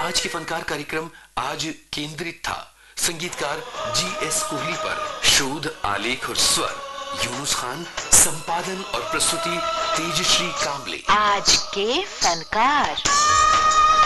आज के फनकार कार्यक्रम आज केंद्रित था संगीतकार GS कोहली पर। शोध, आलेख और स्वर यूनुस खान, संपादन और प्रस्तुति तेजश्री कांबले। आज के फनकार।